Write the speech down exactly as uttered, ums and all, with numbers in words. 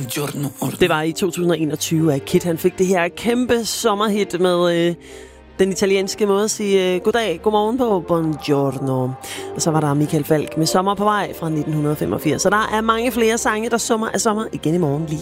Det var i to tusind og enogtyve, at Kid han fik det her kæmpe sommerhit med øh, den italienske måde at sige øh, goddag, godmorgen på, buongiorno. Og så var der Michael Falch med Sommer på vej fra nitten femogfirs. Så der er mange flere sange, der summer af sommer igen i morgen lige